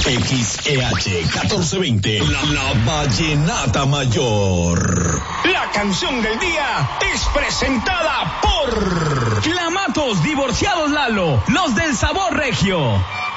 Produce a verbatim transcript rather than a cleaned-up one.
X E H catorce veinte, la, la Vallenata Mayor. La canción del día es presentada por Clamatos Divorciados Lalo, los del sabor regio.